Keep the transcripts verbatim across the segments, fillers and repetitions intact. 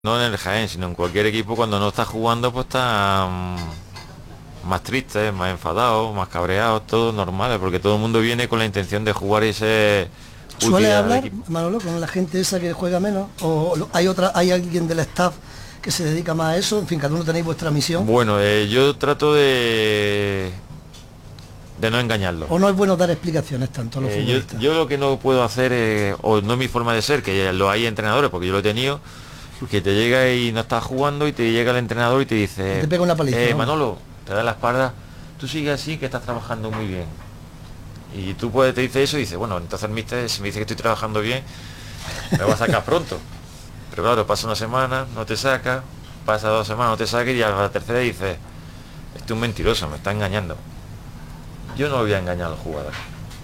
No en el Jaén, sino en cualquier equipo, cuando no está jugando, pues está mm, más triste, más enfadado, más cabreado, todo normal, porque todo el mundo viene con la intención de jugar y ser útil ¿Suele al hablar, equipo. Manolo, con la gente esa que juega menos? ¿O lo- hay otra, hay alguien del staff que se dedica más a eso? En fin, cada uno tenéis vuestra misión. Bueno, eh, yo trato de de no engañarlo. ¿O no es bueno dar explicaciones tanto a los Eh, yo, futbolistas? yo lo que no puedo hacer, es, o no es mi forma de ser, que lo hay entrenadores, porque yo lo he tenido, que te llega y no estás jugando y te llega el entrenador y te dice, Y te pega una paliza, eh, ¿no? Manolo, te da la espalda, tú sigues así que estás trabajando muy bien. Y tú puedes, te dice eso y dices, bueno, entonces el míster, si me dice que estoy trabajando bien, me va a sacar pronto. Pero claro, pasa una semana, no te saca, pasa dos semanas, no te saca y a la tercera dices, este es un mentiroso, me está engañando. Yo no voy a engañar a los jugadores.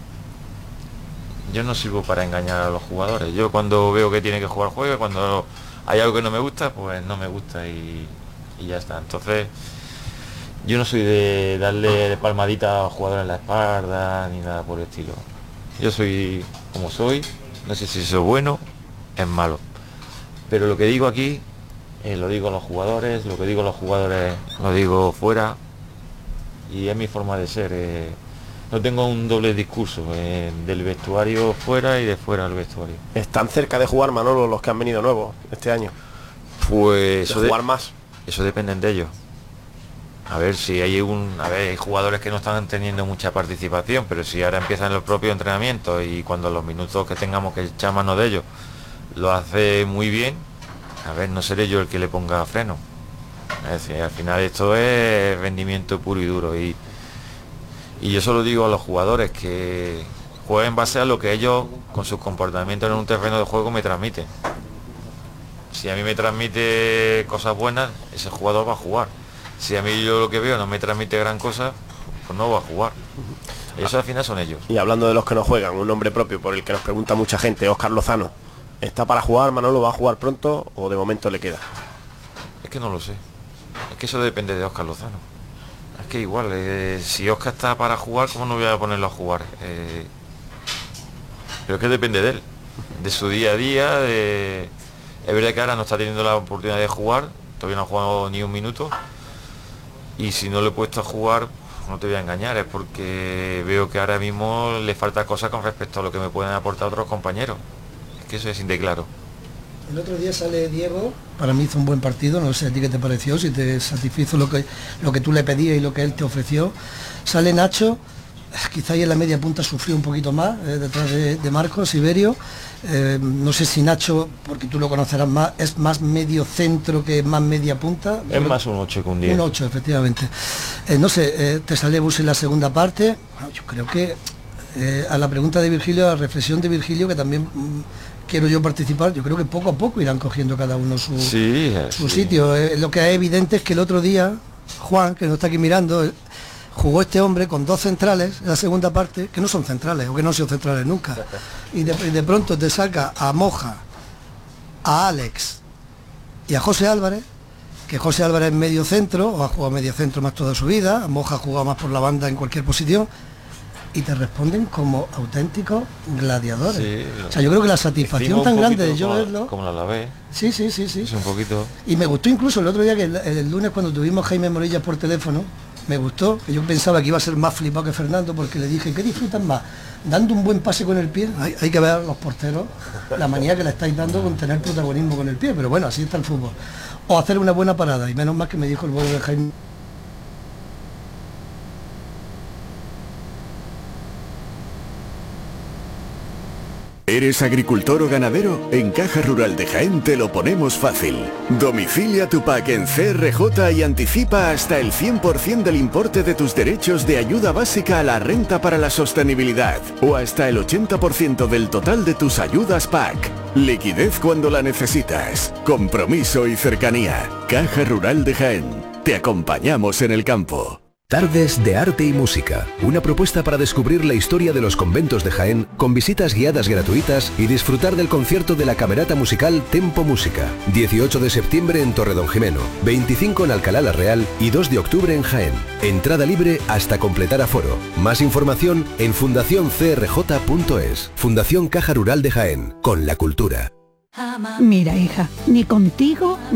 Yo no sirvo para engañar a los jugadores. Yo cuando veo que tiene que jugar, juega. Cuando hay algo que no me gusta, pues no me gusta y, y ya está. Entonces, yo no soy de darle palmadita a los jugadores en la espalda ni nada por el estilo. Yo soy como soy. No sé si eso es bueno, es malo. Pero lo que digo aquí, eh, lo digo a los jugadores, lo que digo a los jugadores lo digo fuera. Y es mi forma de ser. eh, no tengo un doble discurso, eh, del vestuario fuera y de fuera del vestuario. ¿Están cerca de jugar, Manolo, los que han venido nuevos este año? Pues De eso, de, jugar más. eso depende de ellos. A ver si hay un, a ver, hay jugadores que no están teniendo mucha participación, pero si ahora empiezan los propios entrenamientos y cuando los minutos que tengamos que echar mano de ellos lo hace muy bien, a ver, no seré yo el que le ponga freno. Es decir, al final esto es rendimiento puro y duro y, y yo solo digo a los jugadores que jueguen en base a lo que ellos con sus comportamientos en un terreno de juego me transmiten. Si a mí me transmite cosas buenas, ese jugador va a jugar. Si a mí yo lo que veo no me transmite gran cosa, pues no va a jugar. Eso al final son ellos. Y hablando de los que no juegan, un nombre propio por el que nos pregunta mucha gente, Óscar Lozano. ¿Está para jugar, Manolo? ¿Va a jugar pronto o de momento le queda? Es que no lo sé. Es que eso depende de Óscar Lozano. Es que igual, eh, si Óscar está para jugar, ¿cómo no voy a ponerlo a jugar? Eh, pero es que depende de él, de su día a día. De... Es verdad que ahora no está teniendo la oportunidad de jugar, todavía no ha jugado ni un minuto. Y si no lo he puesto a jugar, no te voy a engañar, es porque veo que ahora mismo le falta cosas con respecto a lo que me pueden aportar otros compañeros. Es que eso es indeclaro. El otro día sale Diego, para mí hizo un buen partido, no sé a ti qué te pareció, si te satisfizo lo que, lo que tú le pedías y lo que él te ofreció. Sale Nacho, quizá ahí en la media punta sufrió un poquito más, eh, detrás de, de Marcos Iberio. Eh, no sé si Nacho, porque tú lo conocerás más, es más medio centro que más media punta. Es más un ocho que un diez. Un ocho, efectivamente. Eh, no sé, eh, te sale Bus en la segunda parte. Bueno, yo creo que eh, a la pregunta de Virgilio, a la reflexión de Virgilio, que también mm, quiero yo participar, yo creo que poco a poco irán cogiendo cada uno su, Sí, eh, su sí. sitio. Eh, lo que es evidente es que el otro día, Juan, que nos está aquí mirando, eh, jugó este hombre con dos centrales en la segunda parte, que no son centrales, o que no han sido centrales nunca. Y de, y de pronto te saca a Moja, a Alex y a José Álvarez, que José Álvarez es medio centro, o ha jugado medio centro más toda su vida, Moja ha jugado más por la banda en cualquier posición, y te responden como auténticos gladiadores. Sí, o sea, yo creo que la satisfacción hicimos tan un grande de poquito yo como- verlo... Como la Alavés, Sí, sí, sí, sí. es un poquito... Y me gustó incluso el otro día que el, el lunes cuando tuvimos a Jaime Morillas por teléfono, me gustó, que yo pensaba que iba a ser más flipado que Fernando, porque le dije, ¿qué disfrutas más? Dando un buen pase con el pie, hay, hay que ver a los porteros la manía que le estáis dando con tener protagonismo con el pie, pero bueno, así está el fútbol. O hacer una buena parada, y menos mal que me dijo el vuelo de Jaime. ¿Eres agricultor o ganadero? En Caja Rural de Jaén te lo ponemos fácil. Domicilia tu pack en C R J y anticipa hasta el cien por ciento del importe de tus derechos de ayuda básica a la renta para la sostenibilidad o hasta el ochenta por ciento del total de tus ayudas P A C. Liquidez cuando la necesitas. Compromiso y cercanía. Caja Rural de Jaén. Te acompañamos en el campo. Tardes de Arte y Música, una propuesta para descubrir la historia de los conventos de Jaén con visitas guiadas gratuitas y disfrutar del concierto de la camerata musical Tempo Música. dieciocho de septiembre en Torredonjimeno, veinticinco en Alcalá la Real y dos de octubre en Jaén. Entrada libre hasta completar aforo. Más información en fundación c r j punto es. Fundación Caja Rural de Jaén, con la cultura. Mira, hija, ni contigo